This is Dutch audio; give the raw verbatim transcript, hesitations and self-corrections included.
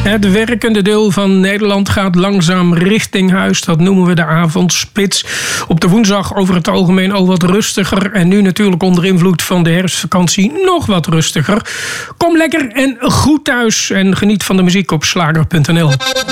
Het werkende deel van Nederland gaat langzaam richting huis. Dat noemen we de avondspits. Op de woensdag over het algemeen al wat rustiger. En nu natuurlijk onder invloed van de herfstvakantie nog wat rustiger. Kom lekker en goed thuis en geniet van de muziek op slager punt n l.